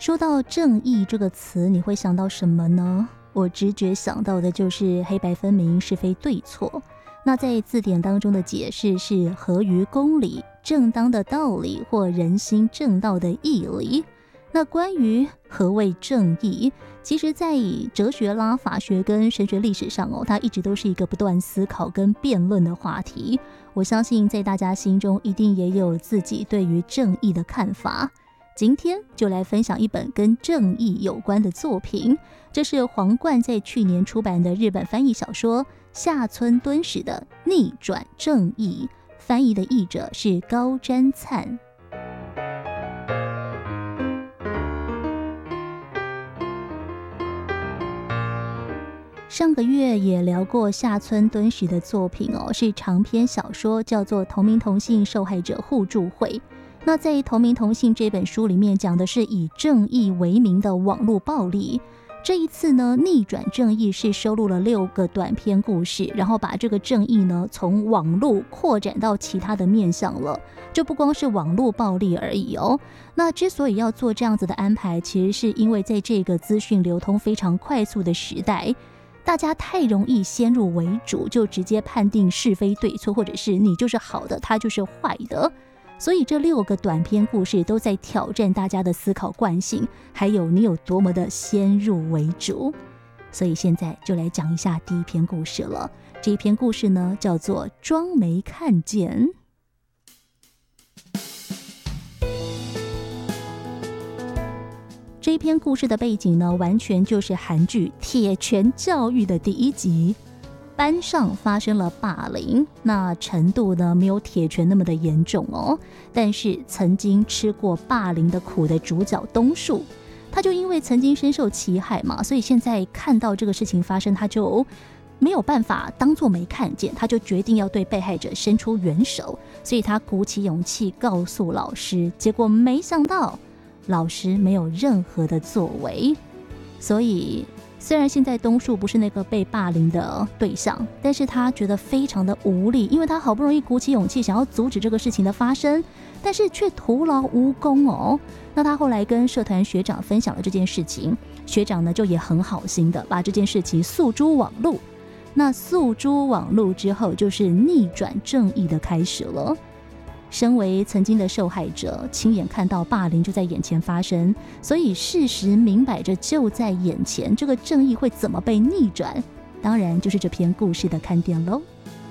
说到正义这个词，你会想到什么呢？我直觉想到的就是黑白分明、是非对错。那在字典当中的解释是合于公理、正当的道理或人心正道的义理。那关于何谓正义，其实在哲学啦、法学跟神学历史上它一直都是一个不断思考跟辩论的话题。我相信在大家心中一定也有自己对于正义的看法。今天就来分享一本跟正义有关的作品，这是皇冠在去年出版的日本翻译小说下村敦史的《逆转正义》，翻译的译者是高瞻灿。上个月也聊过下村敦史的作品是长篇小说，叫做《同名同姓受害者互助会》。那在《同名同姓》这本书里面讲的是以正义为名的网络暴力。这一次呢，逆转正义是收录了6个短篇故事，然后把这个正义呢从网络扩展到其他的面向了，就不光是网络暴力而已那之所以要做这样子的安排，其实是因为在这个资讯流通非常快速的时代，大家太容易先入为主，就直接判定是非对错，或者是你就是好的，他就是坏的。所以这6个短篇故事都在挑战大家的思考惯性，还有你有多么的先入为主。所以现在就来讲一下第一篇故事了。这一篇故事呢叫做装没看见。这一篇故事的背景呢，完全就是韩剧《铁拳教育》的第1集。班上发生了霸凌，那程度呢没有铁拳那么的严重但是曾经吃过霸凌的苦的主角东树，他就因为曾经深受其害嘛，所以现在看到这个事情发生，他就没有办法当作没看见，他就决定要对被害者伸出援手，所以他鼓起勇气告诉老师，结果没想到老师没有任何的作为。所以虽然现在东树不是那个被霸凌的对象，但是他觉得非常的无力，因为他好不容易鼓起勇气想要阻止这个事情的发生，但是却徒劳无功那他后来跟社团学长分享了这件事情，学长呢就也很好心的把这件事情诉诸网路。那诉诸网路之后，就是逆转正义的开始了。身为曾经的受害者，亲眼看到霸凌就在眼前发生，所以事实明摆着就在眼前，这个正义会怎么被逆转，当然就是这篇故事的看点咯。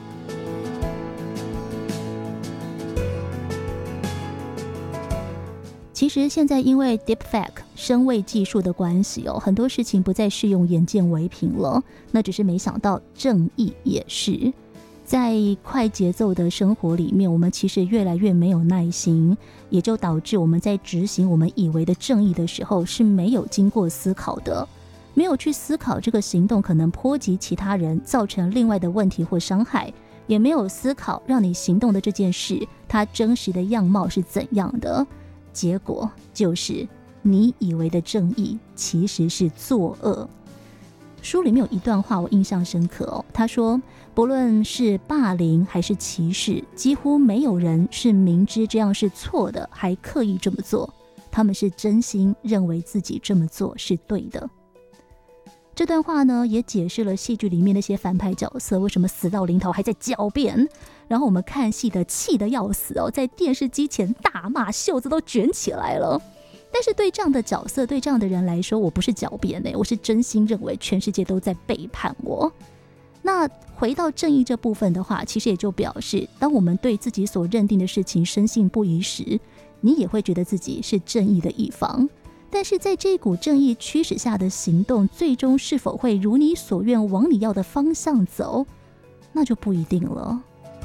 其实现在因为 Deepfake 声位技术的关系很多事情不再是用眼见为凭了，那只是没想到正义也是。在快节奏的生活里面，我们其实越来越没有耐心，也就导致我们在执行我们以为的正义的时候是没有经过思考的，没有去思考这个行动可能波及其他人，造成另外的问题或伤害，也没有思考让你行动的这件事它真实的样貌是怎样的，结果就是你以为的正义其实是作恶。书里面有一段话我印象深刻他说，不论是霸凌还是歧视，几乎没有人是明知这样是错的还刻意这么做，他们是真心认为自己这么做是对的。这段话呢也解释了戏剧里面那些反派角色为什么死到临头还在狡辩，然后我们看戏的气得要死在电视机前大骂，袖子都卷起来了。但是对这样的角色，对这样的人来说，我不是狡辩我是真心认为全世界都在背叛我。那回到正义这部分的话，其实也就表示，当我们对自己所认定的事情深信不疑时，你也会觉得自己是正义的一方。但是在这股正义驱使下的行动，最终是否会如你所愿往你要的方向走，那就不一定了。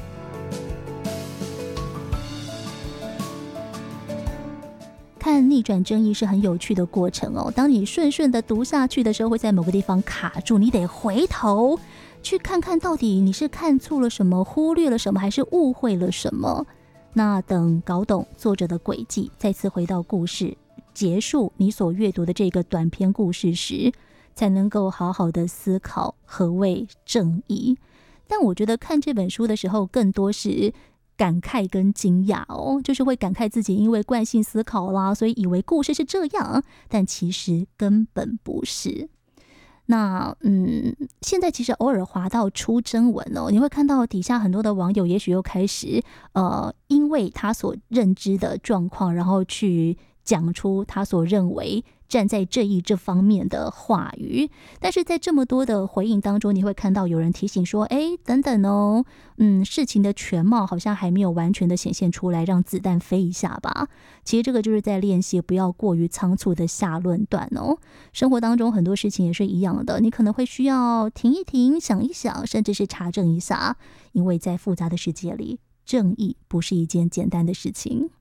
看逆转正义是很有趣的过程当你顺顺的读下去的时候，会在某个地方卡住，你得回头去看看到底你是看错了什么，忽略了什么，还是误会了什么。那等搞懂作者的轨迹，再次回到故事，结束你所阅读的这个短篇故事时，才能够好好的思考何谓正义。但我觉得看这本书的时候，更多是感慨跟惊讶哦，就是会感慨自己因为惯性思考啦，所以以为故事是这样，但其实根本不是。那现在其实偶尔滑到出征文哦，你会看到底下很多的网友也许又开始因为他所认知的状况，然后去讲出他所认为站在正义这方面的话语。但是在这么多的回应当中，你会看到有人提醒说，等等哦，事情的全貌好像还没有完全的显现出来，让子弹飞一下吧。其实这个就是在练习不要过于仓促的下论断哦。生活当中很多事情也是一样的，你可能会需要停一停，想一想，甚至是查证一下，因为在复杂的世界里，正义不是一件简单的事情。